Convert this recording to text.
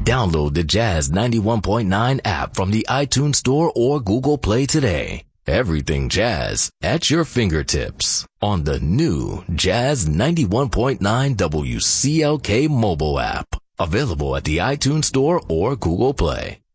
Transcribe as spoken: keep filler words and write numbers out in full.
Download the Jazz ninety-one point nine app from the iTunes Store or Google Play today. Everything Jazz at your fingertips on the new Jazz ninety-one point nine W C L K mobile app. Available at the iTunes Store or Google Play.